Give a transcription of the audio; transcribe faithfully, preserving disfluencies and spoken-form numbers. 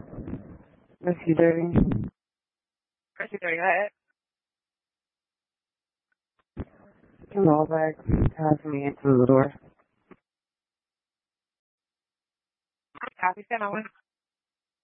What's he doing? What's he doing that? Come on back. Pass me into the door. Copy, send on.